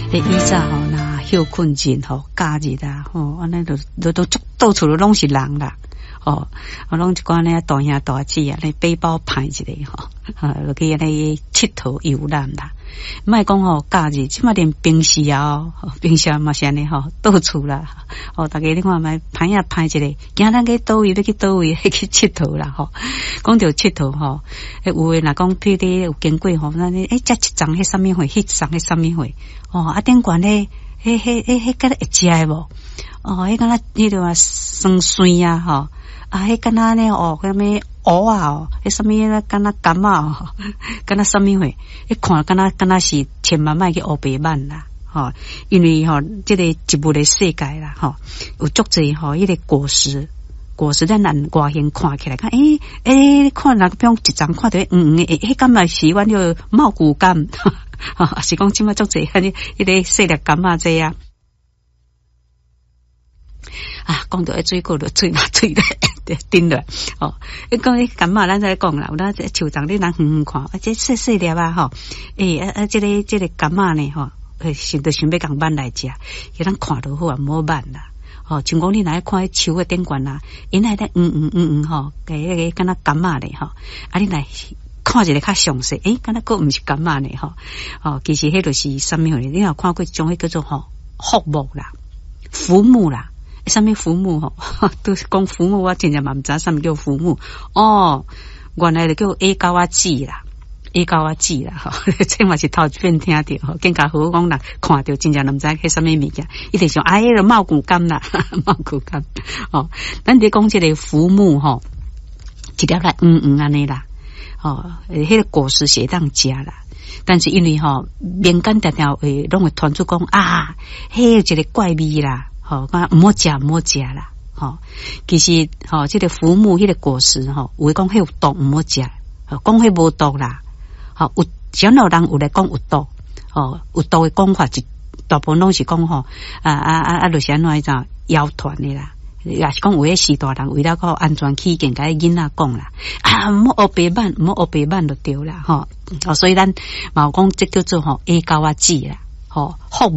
以前吼那休困日吼假日啊吼，安尼都到处拢是人啦。哦，我拢一寡呢大兄大姐啊，来背包派一个吼，落去安尼佚佗游览啦。莫讲吼假日，即马连平时啊，平时嘛是安尼吼，到处啦。哦，大家你看卖派啊派一个，今咱去倒位，你去倒位去佚佗啦吼。讲到佚佗吼，有诶若讲譬如有经过吼，那这一张迄啥物货，迄张迄啥物货，哦啊顶悬咧，迄个会食诶无？哦，迄敢若迄个酸酸啊吼。啊，迄敢若呢哦，迄咩蚵啊哦，迄什么咧？敢若柑啊哦，敢若什么货？迄看敢若是千万莫去黑白板啦，吼，因为吼，这个植物的世界啦，吼，有足济吼，迄个果实咱人外形看起来，看看那个比方一张看到迄柑嘛是阮叫茂谷柑，哈，是讲即马足济迄个细粒柑啊这啊。啊，讲到水果就水咧顶落哦。你讲迄柑仔，咱再讲啦，有咱树丛你人远看，这细粒啊吼，这个柑仔呢吼，想要共挽来食，伊咱看到好啊，唔好挽啦。哦，像讲你若看迄树诶顶悬啦，因来咧吼，迄个敢若柑仔咧吼，啊你来看一个较详细，敢若个毋是柑仔咧吼，哦，其实迄就是啥物货？你若看过一种迄叫做吼福木啦、浮木啦。什么浮木吼，都是讲浮木，我真正嘛唔知什么叫浮木哦，原来就叫 A 高啊籽啦，吼，这嘛是头一遍听到，吼，更加好讲啦，看到真正唔知迄什么物件，一定想迄个茂谷柑啦，茂谷柑哦，咱伫讲这个浮木吼，一粒来安尼啦，哦，迄个果实是当食啦。但是因为吼民间常常会拢会传出讲啊，迄有一个怪味啦。吼，讲唔好食啦，吼，其实吼，这个浮木迄个果实吼，有讲迄有毒唔好食，讲迄无毒啦，吼，有只有人有来讲有毒，吼，有毒的讲法是大部分拢是讲吼，就是安怎一种谣传的啦，也是讲有迄时大人为了个安全起见，甲囡仔讲啦，啊，唔好黑白板就对啦，吼，所以咱嘛讲这叫做吼A高啊籽啦，吼。